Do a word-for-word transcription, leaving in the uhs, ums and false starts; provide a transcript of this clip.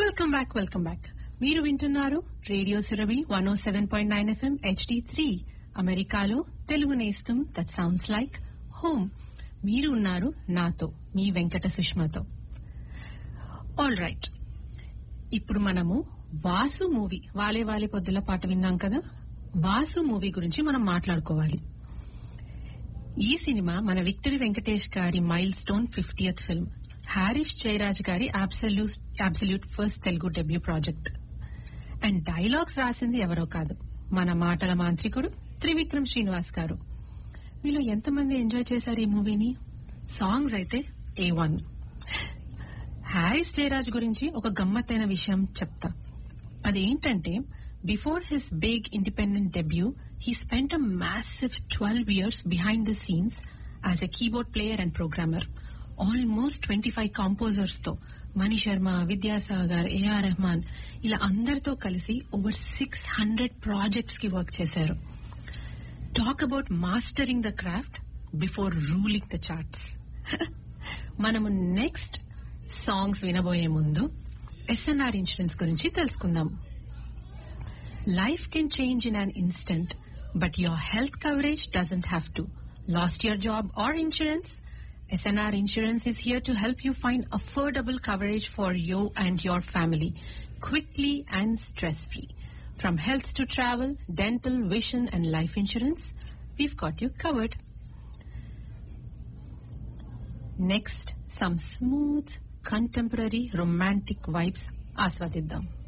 Welcome back welcome back మీరు వింటున్నారు radio Surabhi one ఓ seven point nine FM HD three అమెరికాలో తెలుగు నేస్తం దట్ సౌండ్స్ లైక్ హోమ్. మీరు ఉన్నారు నాతో మీ వెంకట సుష్మతో. ఆల్ రైట్, ఇప్పుడు మనము వాసు మూవీ వాలే వాలే పొద్దుల పాట విన్నాం కదా. వాసు మూవీ గురించి మనం మాట్లాడుకోవాలి. ఈ సినిమా మన విక్టరీ వెంకటేష్ గారి mile stone fiftieth film, Harris Jayaraj గారి absolute absolute first Telugu debut project. And dialogues రాసింది ఎవరో కాదు, మన మాటల మాంత్రికుడు త్రివిక్రమ్ శ్రీనివాస్ గారు. వీళ్ళు ఎంతమంది ఎంజాయ్ చేశారు ఈ మూవీని? సాంగ్స్ అయితే ఏ వన్. హారిస్ జయరాజ్ గురించి ఒక గమ్మత్తైన విషయం చెప్తా. అదేంటంటే, before his big independent debut he spent a massive twelve years behind the scenes as a keyboard player and programmer. Almost twenty-five composers తో, మణి శర్మ, విద్యాసాగర్, ఏఆర్ రెహమాన్ ఇలా అందరితో కలిసి ఓవర్ సిక్స్ హండ్రెడ్ ప్రాజెక్ట్స్ కి వర్క్ చేశారు. Talk about mastering the craft before ruling the charts. మనము next songs వినబోయే ముందు SNR insurance గురించి తెలుసుకుందాం. Life can change in an instant, but your health coverage doesn't have to. Lost your job or insurance? S N R Insurance is here to help you find affordable coverage for you and your family, quickly and stress-free. From health to travel, dental, vision and life insurance, we've got you covered. Next, some smooth, contemporary, romantic vibes. Aswadiddam.